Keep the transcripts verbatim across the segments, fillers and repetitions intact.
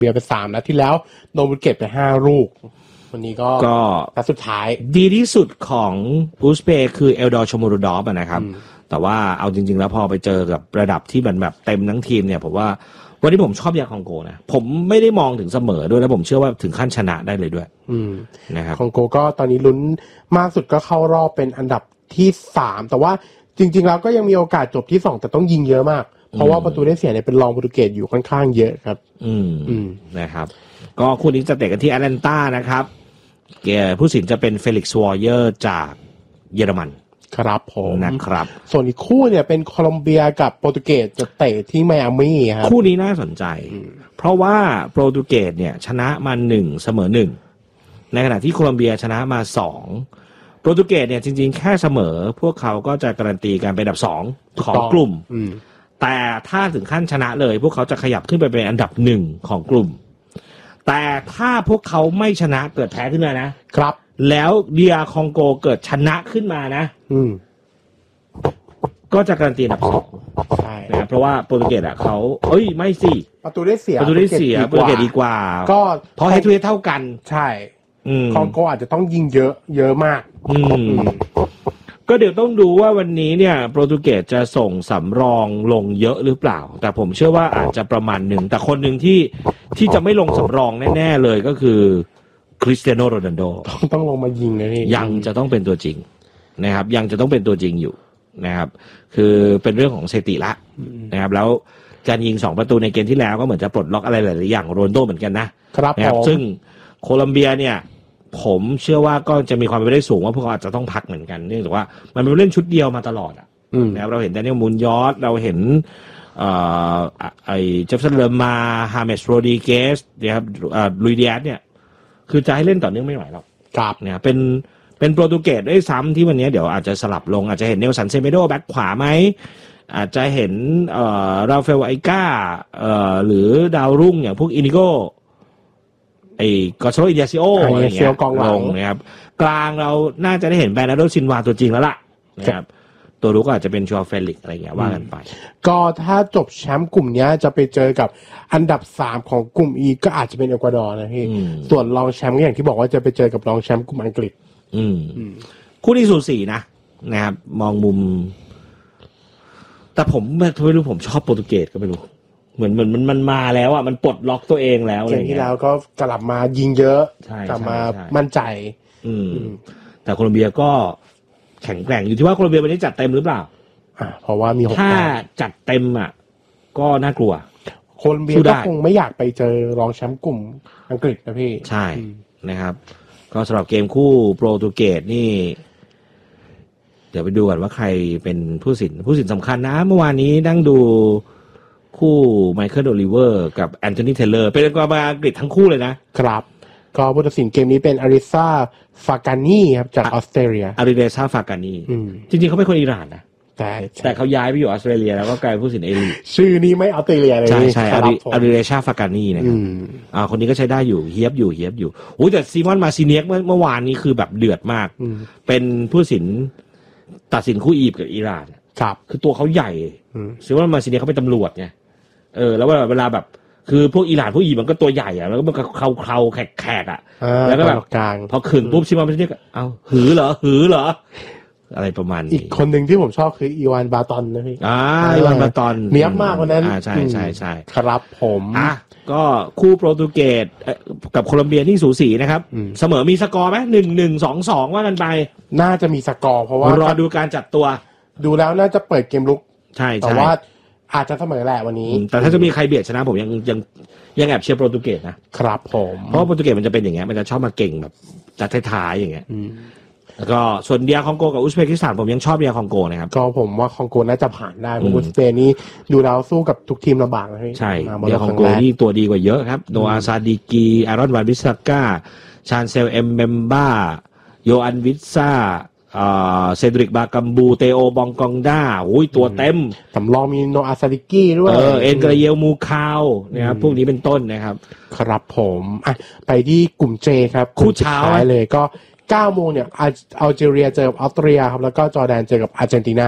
เบียไปสามนัดที่แล้วโดนโปรตุเกสไปห้าลูกวันนี้ก็ก็นัดสุดท้ายดีที่สุดของอุซเบย์คือเอลดอร์ชโมโรดอฟนะครับแต่ว่าเอาจริงๆแล้วพอไปเจอกับระดับที่มันแบบเต็มทั้งทีมเนี่ยผมว่าวันนี้ผมชอบยาคองโกนะผมไม่ได้มองถึงเสมอด้วยแล้วผมเชื่อว่าถึงขั้นชนะได้เลยด้วยนะครับคองโกก็ตอนนี้ลุ้นมากสุดก็เข้ารอบเป็นอันดับที่สามแต่ว่าจริงๆแล้วก็ยังมีโอกาสจบที่สองแต่ต้องยิงเยอะมากเพราะว่าประตูได้เสียเนี่ยเป็นรองโปรตุเกสอยู่ค่อนข้างเยอะครับอืมอืมนะครับก็คู่นี้จะเตะกันที่แอตแลนตานะครับเกมผู้สินจะเป็นเฟลิกซ์วอร์เยอร์จากเยอรมันครับผมนะครับส่วนอีกคู่เนี่ยเป็นโคลอมเบียกับโปรตุเกสจะเตะที่ไมอามี่ครับคู่นี้น่าสนใจเพราะว่าโปรตุเกสเนี่ยชนะมาหนึ่งเสมอหนึ่งในขณะที่โคลอมเบียชนะมาสองโปรตุเกสเนี่ยจริงๆแค่เสมอพวกเขาก็จะการันตีการเป็นอันดับสองของกลุ่มแต่ถ้าถึงขั้นชนะเลยพวกเขาจะขยับขึ้นไปเป็นอันดับหนึ่งของกลุ่มแต่ถ้าพวกเขาไม่ชนะเกิดแพ้ขึ้นมานะครับแล้วเดียคองโกเกิดชนะขึ้นมานะอืมก็จะการันตีอันดับสองใช่นะเพราะว่าโปรตุเกสอ่ะเขาเอ้ยไม่สิประตูได้เสียประตูได้เสียโปรตุเกสดีกว่าก็เพราะเฮดทูเฮดเท่ากันใช่คองโกอาจจะต้องยิงเยอะเยอะมากอืมก็เดี๋ยวต้องดูว่าวันนี้เนี่ยโปรตุเกสจะส่งสำรองลงเยอะหรือเปล่าแต่ผมเชื่อว่าอาจจะประมาณหนึ่งแต่คนหนึ่งที่ที่จะไม่ลงสำรองแน่ๆเลยก็คือคริสเตียโนโรนัลโดต้องต้องลงมายิงนะนี่ยังจะต้องเป็นตัวจริงนะครับยังจะต้องเป็นตัวจริงอยู่นะครับคือเป็นเรื่องของสถิติละนะครับแล้วการยิงสองประตูในเกมที่แล้วก็เหมือนจะปลดล็อกอะไรหลายๆอย่างโรนัลโดเหมือนกันนะครับนะครับซึ่งโคลัมเบียเนี่ยผมเชื่อว่าก็จะมีความเป็นไปได้สูงว่าพวกเขาอาจจะต้องพักเหมือนกันเนื่องจากว่ามันเป็นเล่นชุดเดียวมาตลอดอ่ะนะครับเราเห็นแดเนียลมูนยอสเราเห็นเอ่อไอ้เจฟสันเลอมาฮาเมสโรดริเกสนะครับเอ่อลุยดิอาสเนี่ยคือจะให้เล่นต่อเนื่องไม่ไหวหรอกครับเนี่ยเป็นเป็นโปรตุเกสด้วยซ้ำที่วันนี้เดี๋ยวอาจจะสลับลงอาจจะเห็นเนลสันเซเมโดแบ็คขวาไหมอาจจะเห็นเอ่อราฟาเอลไอก้าเอ่อหรือดาวรุ่งอย่างพวกอินิโกไอ้กอโซโลอิเดียซิโออะไรอย่างเงี้ยลงนะครับกลางเราน่าจะได้เห็นแบรนาร์โดซินวาตัวจริงแล้วล่ะนะครับตัวรู้ก็อาจจะเป็นชัวเฟลิกอะไรอย่างเงี้ยว่ากันไปก็ถ้าจบแชมป์กลุ่มนี้จะไปเจอกับอันดับสามของกลุ่ม E ก็อาจจะเป็นเอกวาดอร์นะพี่ส่วนรองแชมป์ก็อย่างที่บอกว่าจะไปเจอกับรองแชมป์กลุ่มอังกฤษอืมคู่นี้สูสีนะนะครับมองมุมแต่ผมไม่รู้ผมชอบโปรตุเกสก็ไม่รู้เหมือนเหมือนมันมันมาแล้วอ่ะมันปลดล็อกตัวเองแล้วอะไรอย่างเงี้ยที่แล้วก็กลับมายิงเยอะกลับมามั่นใจอืมแต่โคลอมเบียก็แข็งแกร่งอยู่ที่ว่าโคลอมเบียวันนี้จัดเต็มหรือเปล่าอ่าเพราะว่ามีหกถ้าจัดเต็มอ่ะก็น่ากลัวโคลอมเบียก็คงไม่อยากไปเจอรองแชมป์กลุ่มอังกฤษนะพี่ใช่นะครับก็สำหรับเกมคู่โปรตุเกสนี่เดี๋ยวไปดูกันว่าใครเป็นผู้สินผู้สินสำคัญนะเมื่อวานนี้นั่งดูคู่ไมเคิลโอลิเวอร์กับแอนโทนีเทเลอร์เป็นกองอังกฤษทั้งคู่เลยนะครับก็ผู้ตัดสินเกมนี้เป็นอาริซาฟากานีครับจากออสเตรเลียอาริซาฟากานีจริงๆเขาเป็นคนอิหร่านนะแต่แต่เขาย้ายไปอยู่ออสเตรเลียแล้วก็กลายเป็นผู้สินเอลิทชื่อนี้ไม่ออสเตรเลียเลยใช่ใช่อาริซาฟากานีนะครับอ่าคนนี้ก็ใช้ได้อยู่เฮียบอยู่เฮียบอยู่โอ้แต่ซีมอนมาซิเนียกเมื่อเมื่อวานนี้คือแบบเดือดมากเป็นผู้สินตัดสินคู่อียิปต์กับอิหร่านครับคือตัวเขาใหญ่ซีมอนมาซิเนียกเขาเป็นตำรวจไงเออแล้วเวลาแบบคือพวกอิหร่านพวกอียิปต์มันก็ตัวใหญ่อะแล้วก็มันก็เคราเคราแขกแขกอะแล้วก็แบบพอขึงปุ๊บชิมาไม่ใช่เอาหือเหรอหือเหรออะไรประมาณนี้อีกคนหนึ่งที่ผมชอบคืออีวานบาตอนนะพี่อ่าอีวานบาตอนเนียบมากวันนั้นอ่าใช่ใช่ใช่ครับผมอ่ะก็คู่โปรตุเกสกับโคลอมเบียที่สูสีนะครับเสมอมีสกอร์ไหมหนึ่งหนึ่งสองสองว่ากันไปน่าจะมีสกอร์เพราะว่ารอดูการจัดตัวดูแล้วน่าจะเปิดเกมลุกใช่แต่ว่าอาจจะเสมอแหละวันนี้แต่ถ้าจะมีใครเบียดชนะผมยังยังยังแอบเชียร์โปรตุเกสนะครับผมเพราะโปรตุเกสมันจะเป็นอย่างเงี้ยมันจะชอบมาเก่งแบบจัดท้ายๆอย่างเงี้ยแล้วก็ส่วนเดียคองโกกับอุซเบกิสถานผมยังชอบเดียคองโกนะครับก็ผมว่าคองโกน่าจะผ่านได้เพราะอุซเบกนี่ดูแล้วสู้กับทุกทีมลำบากเลยใช่เดียคองโกนี่ตัวดีกว่าเยอะครับโนอาซาดิกีอารอนวานบิสก้าชานเซลเอ็มเบมบ้าโยอันวิซซ่าเซดริกบากัมบูเตโอบองกองด้าโอ้ยตัวเต็มสำรองมีโนอาซาดิกี้ด้วยเออเอ็นกราเยลมูคาวนะครับพวกนี้เป็นต้นนะครับครับผมอ่ะไปที่กลุ่ม J ครับคู่เช้าเลยก็เก้าโมงเนี่ยอัลจีเรียเจอกับออสเตรียครับแล้วก็จอร์แดนเจอกับอาร์เจนตินา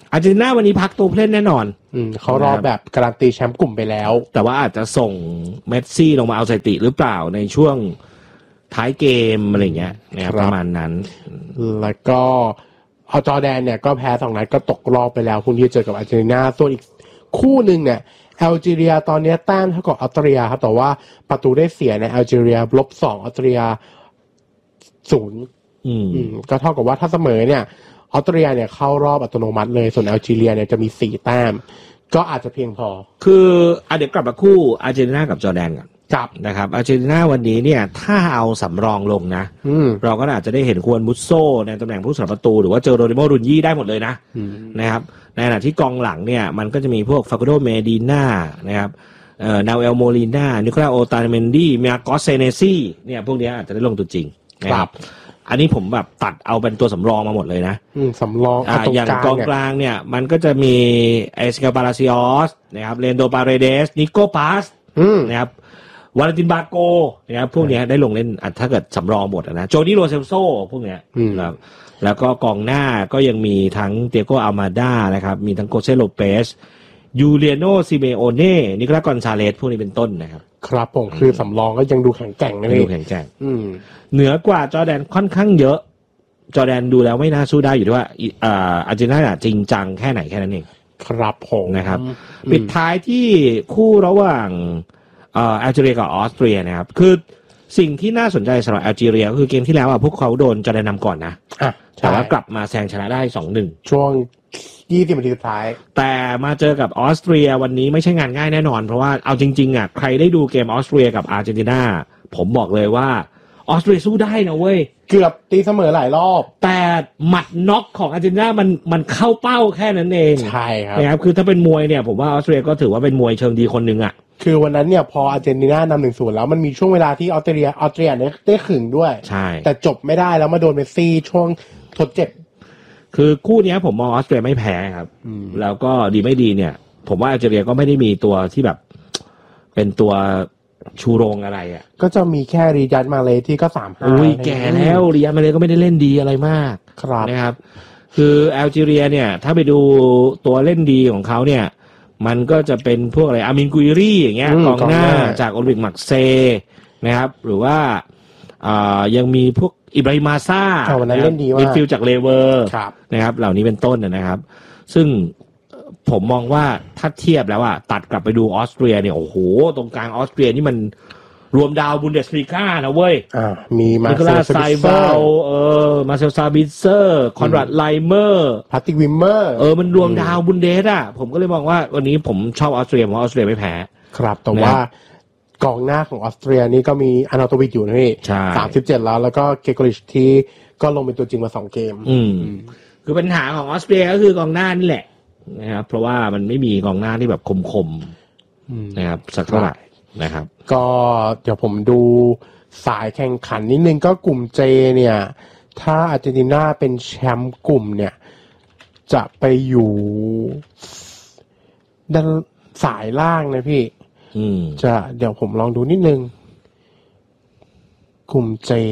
อาร์เจนตินาวันนี้พักตัวผู้เล่นแน่นอนอืมเขารอแบบการันตีแชมป์กลุ่มไปแล้วแต่ว่าอาจจะส่งเมสซี่ลงมาเอาสถิติหรือเปล่าในช่วงท้ายเกมอะไรเงี้ยนะครับประมาณนั้นแล้วก็เอาจอร์แดนเนี่ยก็แพ้สองนัดก็ตกรอบไปแล้วพรุ่งนี้เจอกับอาร์เจนตินาส่วนอีกคู่หนึ่งเนี่ยแอลจีเรียตอนนี้แต้มเท่ากับออสเตรียครับแต่ว่าประตูได้เสียในแอลจีเรียลบสองออสเตรียศูนย์ก็เท่ากับว่าถ้าเสมอเนี่ยออสเตรียเนี่ยเข้ารอบอัตโนมัติเลยส่วนแอลจีเรียเนี่ยจะมีสี่แต้มก็อาจจะเพียงพอคืออ่ะเดี๋ยวกลับมาคู่อาร์เจนตินากับจอร์แดนกันครับนะครับอาร์เจนตินาวันนี้เนี่ยถ้าเอาสำรองลงนะเราก็อาจจะได้เห็นควรมุสโซในตำแหน่งผู้สาประตูหรือว่าเจอโรดิโมรุนยี่ได้หมดเลยนะนะครับในขณะที่กองหลังเนี่ยมันก็จะมีพวกฟาโกโดเมดิน่านะครับเอ่อนาเอลโมลิน่านิโคลาโอตาเมนดี้เมียกอสเซเนซี่เนี่ยพวกนี้อาจจะได้ลงตัวจริงนะครับอันนี้ผมแบบตัดเอาเป็นตัวสำรองมาหมดเลยนะสำรองอ่าอย่างกองกลางเนี่ยมันก็จะมีเอสกาปาลาซิออสนะครับเรนโดปาเรเดสนิโกปาสนะครับวาเลนตินบาโกนะครับพวกนี้ได้ลงเล่นถ้าเกิดสำรองหมดนะโจนี่โรเซลโซพวกเนี้ยนะครับแล้วก็กองหน้าก็ยังมีทั้งเตียโกอัลมาดานะครับมีทั้งโกเซโลเปสยูเลียโนซิเมโอเน่นิโคลัสกอนซาเลสพวกนี้เป็นต้นนะครับครับผมคือสำรองก็ยังดูแข็งแกร่งนะดูแข็งแกร่งเหนือกว่าจอร์แดนค่อนข้างเยอะจอร์แดนดูแล้วไม่น่าสู้ได้อยู่ด้วยว่าอ่าอาร์เจนตินาจริงจังแค่ไหนแค่นั้นเองครับผมนะครับปิดท้ายที่คู่ระหว่างเอ่อแอลจีเรียกับออสเตรียนะครับคือสิ่งที่น่าสนใจสำหรับแอลจีเรียก็คือเกมที่แล้วอ่ะพวกเขาโดนจอร์แดนนำก่อนนะแต่ว่ากลับมาแซงชนะได้ สองหนึ่งช่วงยี่สิบนาทีสุดท้ายแต่มาเจอกับออสเตรียวันนี้ไม่ใช่งานง่ายแน่นอนเพราะว่าเอาจริงๆอ่ะใครได้ดูเกมออสเตรียกับอาร์เจนตินาผมบอกเลยว่าออสเตรียสู้ได้นะเว้ยเกือบตีเสมอหลายรอบแต่หมัดน็อกของอาร์เจนตินามันมันเข้าเป้าแค่นั้นเองใช่ครับนะครับคือถ้าเป็นมวยเนี่ยผมว่าออสเตรียก็ถือว่าเป็นมวยเชิงดีคนนึงอ่ะคือวันนั้นเนี่ยพออาร์เจนตินานำหนึ่งศูนย์แล้วมันมีช่วงเวลาที่ออสเตรเลียออสเตรียเนี่ยได้ขึงด้วยใช่แต่จบไม่ได้แล้วมาโดนเมสซี่ช่วงทดเจ็บคือคู่นี้ผมมองออสเตรียไม่แพ้ครับแล้วก็ดีไม่ดีเนี่ยผมว่าออสเตรเลียก็ไม่ได้มีตัวที่แบบเป็นตัวชูโรงอะไรอ่ะก็จะมีแค่ริยัตมาเลที่ก็สามห้าอุ้ยแก่แล้วริยัตมาเลก็ไม่ได้เล่นดีอะไรมากนะครับคือแอลจีเรียเนี่ยถ้าไปดูตัวเล่นดีของเขาเนี่ยมันก็จะเป็นพวกอะไรอามินกุยรี่อย่างเงี้ยกองหน้าจากโอลิมปิกมักเซนะครับหรือว่าอ่ายังมีพวกอิบราฮิมาซ่ามิดฟิลด์จากเลเวอร์นะครับเหล่านี้เป็นต้นนะครับซึ่งผมมองว่าถ้าเทียบแล้วอ่ะตัดกลับไปดูออสเตรียเนี่ยโอ้โหตรงกลางออสเตรียนี่มันรวมดาวบุนเดสลีกานะเว้ยอ่ามีมาเซลไซเบลเออมาเซลซาบิเซอร์คอนราดไลเมอร์พาติกวิมเมอร์เออมันรวมดาวบุนเดสอ่ะผมก็เลยมองว่าวันนี้ผมชอบออสเตรียเพราะออสเตรียไม่แพ้ครับแต่ว่ากองหน้าของออสเตรียนี่ก็มีอานาโตวิชอยู่นะพี่สามสิบเจ็ดแล้วแล้วก็เกโกริชที่ก็ลงเป็นตัวจริงมาสองเกมอืมคือปัญหาของออสเตรียก็คือกองหน้านี่แหละนะครับเพราะว่ามันไม่มีกองหน้าที่แบบคมๆนะครับสักเท่าไหร่นะครับก็เดี๋ยวผมดูสายแข่งขันนิดนึงก็กลุ่มเจเนี่ยถ้าอาร์เจนตินาเป็นแชมป์กลุ่มเนี่ยจะไปอยู่ด้านสายล่างนะพี่จะเดี๋ยวผมลองดูนิดนึงกลุ่มเจ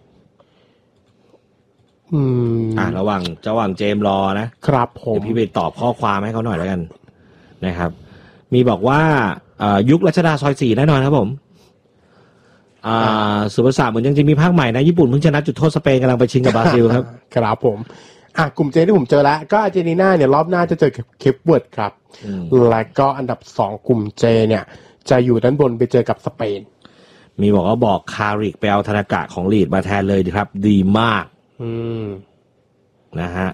อืมอ่าระหว่างระหว่างเจมรอนะครับผมเดี๋ยวพี่ไปตอบข้อความให้เขาหน่อยแล้วกันนะครับมีบอกว่ายุครัชดาซอยสี่แน่นอนครับผมอ่าสุภาษาเหมือนยังจะมีภาคใหม่นะญี่ปุ่นเพิ่งชนะจุดโทษสเปนกำลังไปชิงกับบราซิลครับครับผมอ่ะกลุ่มเจที่ผมเจอแล้วก็อาร์เจนตินาเนี่ยรอบหน้าจะเจอกับเคปเวิร์ดครับและก็อันดับสองกลุ่มเจเนี่ยจะอยู่ด้านบนไปเจอกับสเปนมีบอกว่าบอกคาริกไปเอาธนากะของลีดมาแทนเลยดีครับดีมากอืมนะฮะ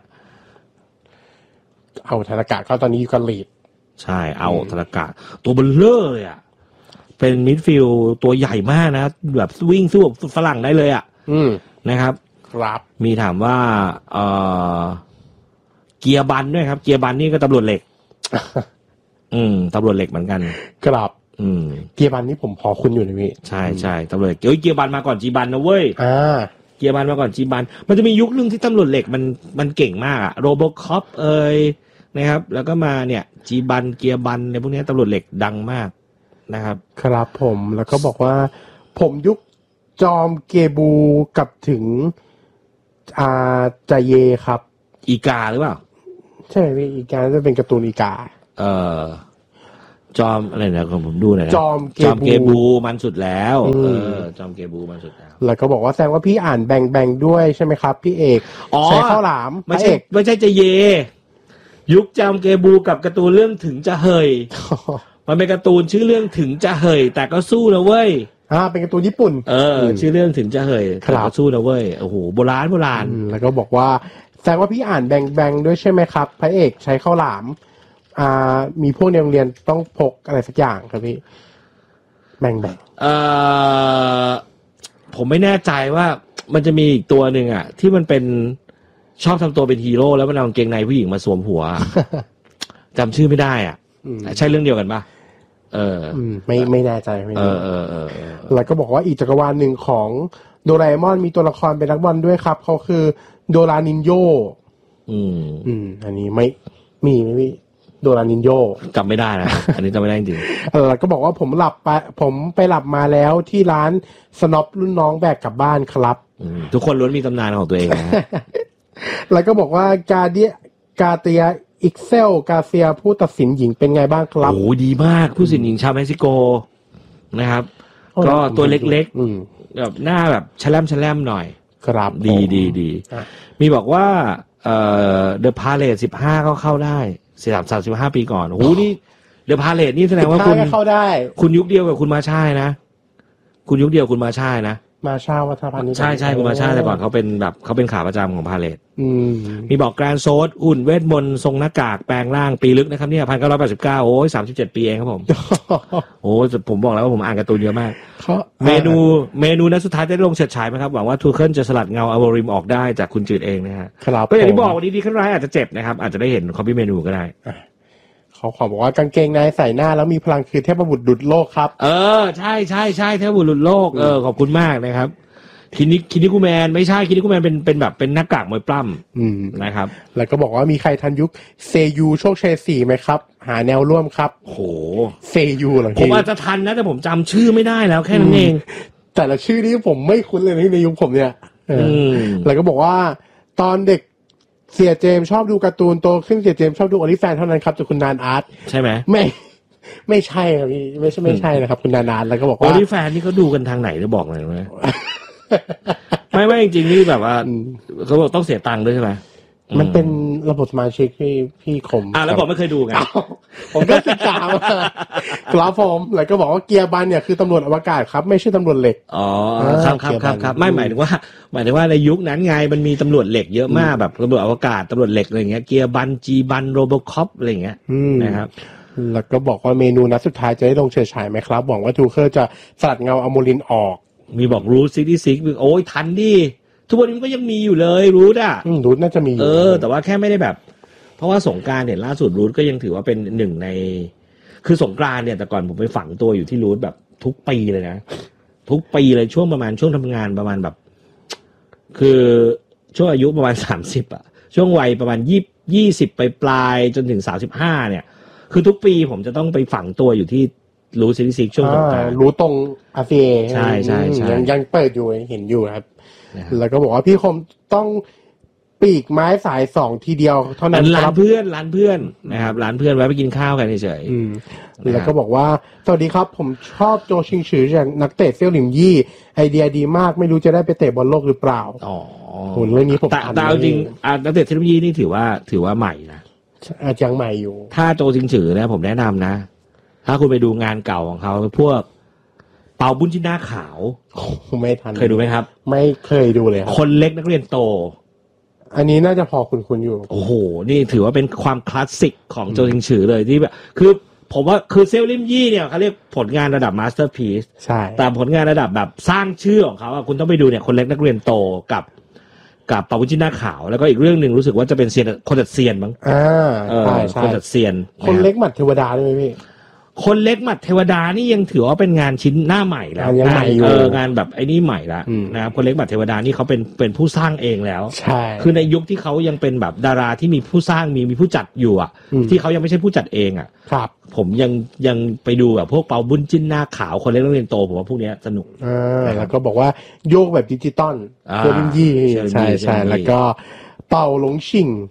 เอาธนากะเขาตอนนี้อยู่กับลีดใช่เอาธนากะตัวเบลเลอร์เลยอ่ะเป็นมิดฟิลด์ตัวใหญ่มากนะแบบวิ่งสู้กับฝรั่งได้เลยอ่ะนะครับครับมีถามว่าเอ่อเกียร์บันด้วยครับเกียร์บันนี่ก็ตำรวจเหล็ก อืมตำรวจเหล็กเหมือนกันครับอืมเกียร์บันนี่ผมพอคุ้นอยู่นะพี่ใช่ใช่ตำรวจเฮ้ยเกียร์บันมาก่อนจีบันนะเว้ยอ่าเกียร์บันมาก่อนจีบันมันจะมียุคนึงที่ตำรวจเหล็กมันมันเก่งมากอะโรโบคอปเอ่ยนะครับแล้วก็มาเนี่ยจีบันเกียร์บันในพวกนี้ตำรวจเหล็กดังมากนะครับครับผมแล้วก็บอกว่าผมยุคจอมเกบูกับถึงอ่าจาเยครับอีกาหรือเปล่าใช่ไหมพี่อีกาจะเป็นการ์ตูนอีกาเอ่อจอมอะไรนะผมดูหน่อยนะจอมจอมเกบูมันสุดแล้วเออจอมเกบูมันสุดแล้วแล้วก็บอกว่าแสดงว่าพี่อ่านแบ่งแบ่งด้วยใช่ไหมครับพี่เอกใช้ข้าวหลามไม่ใช่ไม่ใช่จะเยยุคจอมเกบูกับการ์ตูนเรื่องถึงจะเฮยมันเป็นการ์ตูนชื่อเรื่องถึงจะเฮยแต่ก็สู้นะเว้ยอ่าเป็นการ์ตูนญี่ปุ่นเออชื่อเรื่องถึงจะเฮยแต่ก็สู้นะเว้ยโอ้โหโบราณโบราณแล้วก็บอกว่าแสดงว่าพี่อ่านแบ่งแบ่งด้วยใช่ไหมครับพระเอกใช้ข้าวหลามอ่ามีพวกในโรงเรียนต้องพกอะไรสักอย่างครับพี่แบ่งแบ่งเอ่อผมไม่แน่ใจว่ามันจะมีอีกตัวหนึ่งอ่ะที่มันเป็นชอบทำตัวเป็นฮีโร่แล้วมันเอากางเกงในผู้หญิงมาสวมหัวจำชื่อไม่ได้อ่ะใช่เรื่องเดียวกันปะเออไม่ไม่แน่ใจไม่เออเออเออแล้วก็บอกว่าอีกจักรวาลหนึ่งของโดราเอมอนมีตัวละครเป็นนักบอลด้วยครับเขาคือโดรานินโยอืมอืมอันนี้ไม่มีไม่มีโดรานินโยจำไม่ได้นะอันนี้จำไม่ได้จริงเออก็บอกว่าผมหลับไปผมไปหลับมาแล้วที่ร้านสน็อปรุ่นน้องแบกกลับบ้านครับทุกคนล้วนมีตำนานของตัวเองนะแล้วก็บอกว่ากาเดียกาเตียอิกเซลกาเซียผู้ตัดสินหญิงเป็นไงบ้างครับโอ้ดีมากผู้ตัดสินหญิงชาวเม็กซิโกนะครับก็ตัวเล็กๆแบบหน้าแบบแฉลมแฉลมหน่อยครับดีดีดีมีบอกว่าเอ่อเดอะพาเลทสิบห้าก็เข้าได้สี่สามสามสิบห้าปีก่อนโอ้โหนี่เดอะพาเลทนี่แสดงว่าคุณเข้าได้คุณยุคเดียวกับคุณมาช่ายนะคุณยุคเดียวคุณมาช่ายนะมาชาวัฒนพันธ์ใช่ใช่คุณมาชาแต่ก่อนเขาเป็นแบบเขาเป็นขาประจำของพาเลทมีบอกแกรนโซดอุ่นเวทมนต์ทรงหน้ากากแปลงร่างปีลึกนะครับเนี่ยพันเก้าร้อยแปดสิบเก้าโอ้ยสามสิบเจ็ดปีเองครับผมโอ้ผมบอกแล้วว่าผมอ่านการ์ตูนเยอะมากเมนูเมนูนั้นสุดท้ายได้ลงเฉิดฉายไหมครับหวังว่าทูเคิลจะสลัดเงาอโวริมออกได้จากคุณจืดเองนะฮะก็อย่างที่บอกวันนี้ดีขึ้นร้ายอาจจะเจ็บนะครับอาจจะได้เห็นคอมพิวเมนูก็ได้เขาขอบอกว่ากางเกงในใส่หน้าแล้วมีพลังคือเทพบุตรดุจโลกครับเออใช่ใช่ใช่เทพบุตรดุจโลกเออขอบคุณมากนะครับคินิคินิคุแมนไม่ใช่คินิคุแมนเป็นเป็นแบบเป็นหน้ากากมวยปล้ำนะครับแล้วก็บอกว่ามีใครทันยุคเซยูโชคชัยสี่ไหมครับหาแนวร่วมครับโหเซยูเหรอผมอาจจะทันนะแต่ผมจำชื่อไม่ได้แล้วแค่นั้นเองแต่ละชื่อนี้ผมไม่คุ้นเลยในยุคผมเนี่ยแล้วก็บอกว่าตอนเด็กเสียเจมชอบดูการ์ตูนโตขึ้นเสียเจมชอบดูออลิแฟนเท่านั้นครับจากคุณนานอาร์ตใช่ไหมไม่ไม่ใช่ครับพี่ไม่ใช่ไม่ใช่นะครับคุณนานอาร์ตแล้วก็บอกว่าออลิแฟนนี่เขาดูกันทางไหนจะบอกหน่อยไหมไม่ไม่จริงๆนี่แบบว่าเขาบอกต้องเสียตังค์ด้วยใช่ไหมมันเป็นระบบสมาชิกพี่พี่คมอ่าแล้วผมไม่เคยดูไงผมก็ศึกษามาครับผมแล้วก็บอกว่าเกียร์บันเนี่ยคือตำรวจอวกาศครับไม่ใช่ตำรวจเหล็กอ๋อครับครับครับครับไม่หมายถึงว่าหมายถึงว่าในยุคนั้นไงมันมีตำรวจเหล็กเยอะมากแบบตำรวจอวกาศตำรวจเหล็กอะไรเงี้ยเกียร์บันจีบันโรโบคอปอะไรเงี้ยนะครับแล้วก็บอกว่าเมนูนัดสุดท้ายจะได้ลงเฉยฉายไหมครับหวังว่าทูเคอร์จะสลัดเงาอโมรินออกมีบอกรูทซิกซิกโอ้ยทันดิทุกวันนี้มันก็ยังมีอยู่เลยรูทอ่ะรูทน่าจะมีเออแต่ว่าแค่ไม่ได้แบบเพราะว่าสงกรานต์เนี่ยล่าสุดรูทก็ยังถือว่าเป็นหนึ่งในคือสงกรานต์เนี่ยแต่ก่อนผมไปฝังตัวอยู่ที่รูทแบบทุกปีเลยนะทุกปีเลยช่วงประมาณช่วงทำงานประมาณแบบคือช่วงอายุประมาณสามสิบอ่ะช่วงวัยประมาณยี่ยี่สิบไปปลายจนถึงสามสิบห้าเนี่ยคือทุกปีผมจะต้องไปฝังตัวอยู่ที่รูทซิกซิกช่วงสงกรานต์รูทตรงอาร์ซีเอใช่ใช่ใช่ยังยังเปิดอยู่เห็นอยู่ครับแล้วก็บอกว่าพี่คมต้องปีกไม้สายสองทีเดียวเท่านั้นร้านเพื่อนร้านเพื่อนนะครับร้านเพื่อนไว้ไปกินข้าวกันเฉยๆแล้วก็บอกว่าสวัสดีครับผมชอบโจชิงฉือจากนักเตะเซี่ยวหลิมยี่ไอเดียดีมากไม่รู้จะได้ไปเตะบอลโลกหรือเปล่าอ๋อโหเรื่องนี้ผมแต่เอาจริงนักเตะเซี่ยวหลิมยี่นี่ถือว่าถือว่าใหม่นะอาจยังใหม่อยู่ถ้าโจชิงฉือนะผมแนะนำนะถ้าคุณไปดูงานเก่าของเขาพวกเปาบุญจินดาขาวไม่ทันเคยดูไหมครับไม่เคยดูเลยครับคนเล็กนักเรียนโตอันนี้น่าจะพอคุ้นๆอยู่โอ้โหนี่ถือว่าเป็นความคลาสสิกของโจซิงฉือเลยที่แบบคือผมว่าคือเซลลิมยี่เนี่ยเขาเรียกผลงานระดับมาสเตอร์พีซใช่แต่ผลงานระดับแบบสร้างชื่อของเขาคุณต้องไปดูเนี่ยคนเล็กนักเรียนโตกับกับเปาบุญจินดาขาวแล้วก็อีกเรื่องหนึ่งรู้สึกว่าจะเป็นเซียนคนจัดเซียนมั้งอ่าใช่คนจัดเซียนคนเล็กหมัดเทวดาด้วยไหมพี่คนเล็กหมัดเทวดานี่ยังถือว่าเป็นงานชิ้นหน้าใหม่แล้วงานเอองานแบบไอ้นี่ใหม่ละนะครับคนเล็กหมัดเทวดานี่เขาเป็นเป็นผู้สร้างเองแล้วใช่คือในยุคที่เขายังเป็นแบบดาราที่มีผู้สร้างมีมีผู้จัดอยู่อ่ะที่เขายังไม่ใช่ผู้จัดเองอ่ะครับผมยังยังไปดูแบบพวกเปาบุญจิ้นหน้าขาวคนเล็กนักเรียนโตผมว่าพวกนี้สนุกอ่าแล้วก็บอกว่าโยกแบบดิจิตอลโคดินยี่ใช่ใช่แล้วก็เป่าหลงชิง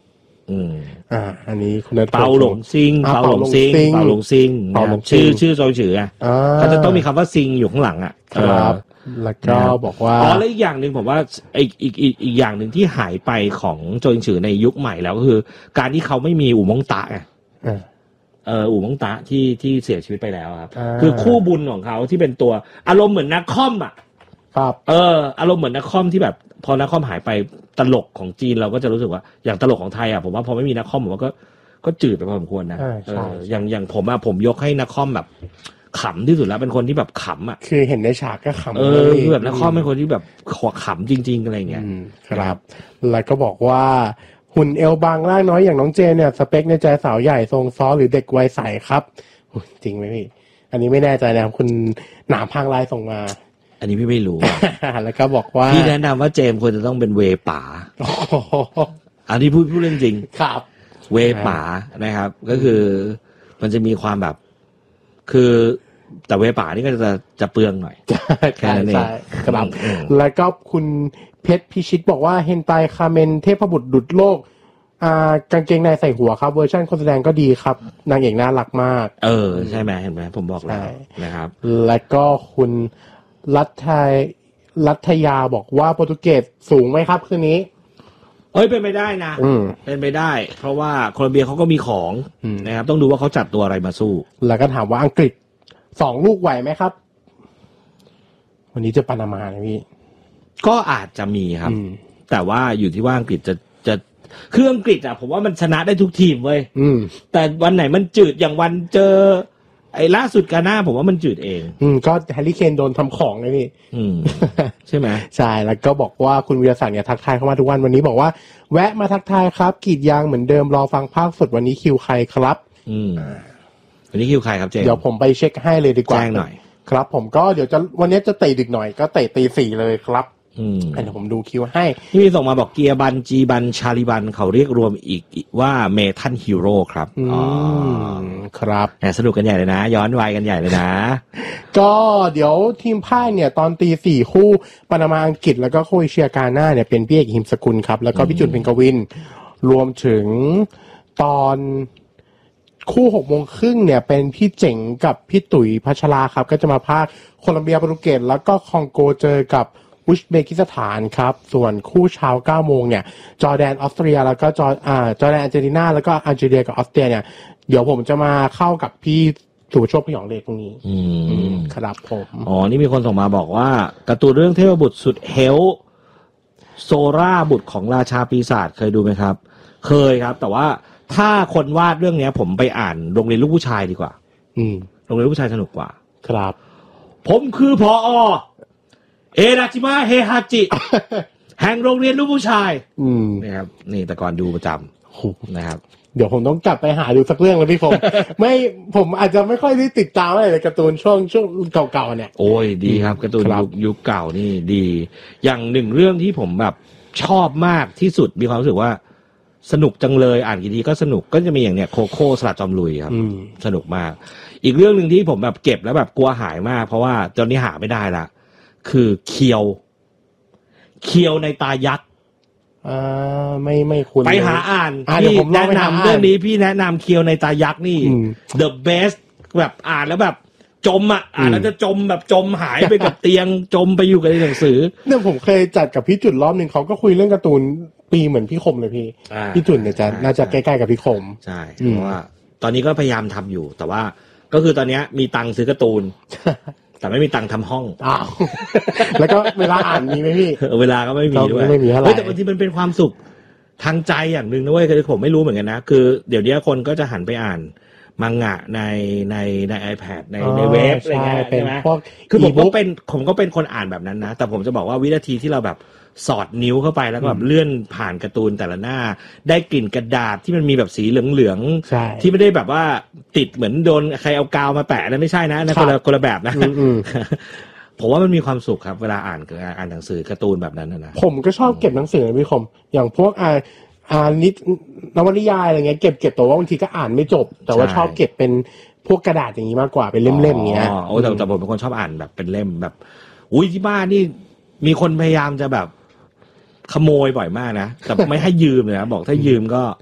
อืมอ่าอันนี้คุณเปาเปาหลงซิงเปาหลงซิงเปาหลงซิงชื่อชื่อโจชื่ออ่ะเขาจะต้องมีคำว่าซิงอยู่ข้างหลังอ่ะครับแล้วก็บอกว่าอ๋อแล้วอีกอย่างหนึ่งผมว่าอีกอีกอีกอีกอย่างหนึ่งที่หายไปของโจยชื่อในยุคใหม่แล้วก็คือการที่เขาไม่มีอู่มงตะไงเอออู่มงตะที่ที่เสียชีวิตไปแล้วครับคือคู่บุญของเขาที่เป็นตัวอารมณ์เหมือนนักคอมอ่ะครับเอออารมณ์เหมือนนักคอมที่แบบพอนักคอมหายไปตลกของจีนเราก็จะรู้สึกว่าอย่างตลกของไทยอ่ะผมว่าพอไม่มีนักคอมผมว่าก็ก็จืดไปพอสมควรนะเอออย่างอย่างผมอ่ะผมยกให้นักคอมแบบขำที่สุดแล้วเป็นคนที่แบบขำอ่ะคือเห็นในฉากก็ขำเออคือแบบนักคอมเป็นคนที่แบบขอขำจริงๆอะไรเงี้ยครับแล้วก็บอกว่าหุ่นเอวบางร่างน้อยอย่างน้องเจเนี่ยสเปคในใจสาวใหญ่ทรงซ้อหรือเด็กวัยใสครับจริงไหมพี่อันนี้ไม่แน่ใจนะครับคุณหนามพังลายส่งมาอันนี้พี่ไม่รู้แล้วก็บอกว่าพี่แนะนำว่าเจมควรจะต้องเป็นเวป๋าอันนี้พูดพูดเรื่องจริงครับเวป๋านะครับก็คือมันจะมีความแบบคือแต่เวป๋านี่ก็จะจะเปลืองหน่อยแค่นั้นเองครับแล้วก็คุณเพชรพิชิตบอกว่าเฮนไตคาเมนเทพบุตรดุจโลกอ่ากางเกงในใส่หัวครับเวอร์ชันคนแสดงก็ดีครับนางเอกน่ารักมากเออใช่ไหมเห็นไหมผมบอกแล้วนะครับแล้วก็คุณรัฐรัฐยาบอกว่าโปรตุเกสสูงไหมครับคืนนี้เอ้ยเป็นไปได้นะเป็นไปได้เพราะว่าโคลอมเบียเขาก็มีของนะครับต้องดูว่าเขาจัดตัวอะไรมาสู้แล้วก็ถามว่าอังกฤษสองลูกไหวไหมครับวันนี้จะปานามานะพี่ก็อาจจะมีครับแต่ว่าอยู่ที่ว่าอังกฤษจะจะคืออังกฤษอ่ะผมว่ามันชนะได้ทุกทีมเว้ยแต่วันไหนมันจืดอย่างวันเจอไอ้ล่าสุดกาน่าผมว่ามันจืดเองอืมก็แฮร์รี่เคนโดนทำของเลยพี่อืมใช่ไหมใช่แล้วก็บอกว่าคุณวีรศักดิ์เนี่ยทักทายเข้ามาทุกวันวันนี้บอกว่าแวะมาทักทายครับกรีดยางเหมือนเดิมรอฟังภาคสดวันนี้คิวใครครับอืมวันนี้คิวใครครับเจมเดี๋ยวผมไปเช็คให้เลยดีกว่าแจ้งหน่อยครับผมก็เดี๋ยวจะวันนี้จะเตะดึกหน่อยก็เตะตีสี่เลยครับอืมเดี๋ยวผมดูคิวให้ที่มีส่งมาบอกเกียร์บันจีบันชาลีบันเขาเรียกรวมอีกว่าเมทัลฮีโร่ครับอ๋อครับแหมสนุกกันใหญ่เลยนะย้อนวัยกันใหญ่เลยนะก็เดี๋ยวทีมพ่ายเนี่ยตอนตีสี่คู่ปานามาอังกฤษแล้วก็โครเอเชียกาน่าเนี่ยเป็นพี่เอกหิมสกุลครับแล้วก็พี่จุนเพ็ญกวินรวมถึงตอนคู่หกโมงครึ่งเนี่ยเป็นพี่เจ๋งกับพี่ตุ๋ยพัชราครับก็จะมาพากโคลอมเบียโปรตุเกสแล้วก็คองโกเจอกับอุซเบกิสถานครับส่วนคู่เช้าเก้าโมงเนี่ยจอร์แดนออสเตรียแล้วก็จอร์อ่าจอร์แดนอาร์เจนตินาแล้วก็อัลจีเรียกับออสเตรียเนี่ยเดี๋ยวผมจะมาเข้ากับพี่สุภโชคพยองเลขตรงนี้อืมครับผมอ๋อนี่มีคนส่งมาบอกว่าการ์ตูนเรื่องเทพบุตรสุดเฮลโซราบุตรของราชาปีศาจเคยดูไหมครับเคยครับแต่ว่าถ้าคนวาดเรื่องนี้ผมไปอ่านโรงเรียนลูกผู้ชายดีกว่าอืมโรงเรียนลูกผู้ชายสนุกกว่าครับผมคือผอ.เอราจิมะเฮฮาจิ แห่งโรงเรียนลูกผู้ชายอืมนะครับนี่แต่ก่อนดูประจำนะครับเดี๋ยวผมต้องกลับไปหาดูสักเรื่องแล้วพี่ผม ไม่ผมอาจจะไม่ค่อยได้ติดตามอะไรเลยการ์ตูนช่วงช่วงเก่าๆเนี่ยโอ้ยดีครับการ์ตูนยุคเก่านี่ดีอย่างหนึ่งเรื่องที่ผมแบบชอบมากที่สุดมีความรู้สึกว่าสนุกจังเลยอ่านกี่ทีก็สนุกก็จะมีอย่างเนี้ยโคโค่สลัดจอมลุยครับสนุกมากอีกเรื่องนึงที่ผมแบบเก็บแล้วแบบกลัวหายมากเพราะว่าตอนนี้หาไม่ได้ละคือเคียวเคียวในตายักษ์อ่าไม่ไม่คุ้นไปหาอ่านพี่แนะนำเรื่องนี้พี่แนะนำเคียวในตายักษ์นี่ the best แบบอ่านแล้วแบบจมอ่ะอ่านแล้วจะจมแบบจมหายไปกับเตียงจมไปอยู่กับหนังสือเนี่ยผมเคยจัดกับพี่จุดรอบนึงเขาก็คุยเรื่องการ์ตูนปีเหมือนพี่คมเลยพี่พี่จุดเนี่ยจะน่าจะใกล้ๆกับพี่คมใช่เพราะว่าตอนนี้ก็พยายามทำอยู่แต่ว่าก็คือตอนนี้มีตังค์ซื้อการ์ตูนแต่ไม่มีตังค์ทำห้องอ้าวแล้วก็เวลาอ่านมีไหมพี่เวลาก็ไม่มีด้วยไม่มีเท่าไหร่แต่บางทีมันเป็นความสุขทางใจอย่างหนึ่งนะเว้ยคือผมไม่รู้เหมือนกันนะคือเดี๋ยวนี้คนก็จะหันไปอ่านมังงะในในใน iPad ในในเว็บอะไรเงี้ยใช่ไหมคือผมก็เป็นผมก็เป็นคนอ่านแบบนั้นนะแต่ผมจะบอกว่าวินาทีที่เราแบบสอดนิ้วเข้าไปแล้วก็แบบเลื่อนผ่านการ์ตูนแต่ละหน้าได้กลิ่นกระดาษที่มันมีแบบสีเหลืองๆที่ไม่ได้แบบว่าติดเหมือนโดนใครเอากาวมาแปะนั่นไม่ใช่นะนั่นคนละคนละแบบนะผมว่ามันมีความสุขครับเวลาอ่านอ่านหนังสือการ์ตูนแบบนั้นนะผมก็ชอบเก็บหนังสือพี่คมอย่างพวกอ่าอ่านินวนิยายอะไรเงี้ยเก็บเก็บตัวว่าบางทีก็อ่านไม่จบแต่ว่าชอบเก็บเป็นพวกกระดาษอย่างนี้มากกว่าเป็นเล่มๆเงี้ยอ๋อโอ้แต่แต่ผมเป็นคนชอบอ่านแบบเป็นเล่มแบบอุ้ยที่บ้านนี่มีคนพยายามจะแบบขโมยบ่อยมากนะแต่ไม่ให้ยืมเลยนะบอกถ้ายืมก็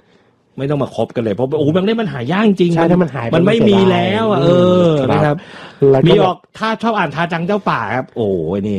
ไม่ต้องมาคบกันเลยเพราะโอ้โหบางเล่มมันหายากจริงใช่ถ้ามันหายไปมันไม่มีแล้วอะเออนะครับแล้วก็มีออกถ้าชอบอ่านทาจังเจ้าป่าครับโอ้ยนี่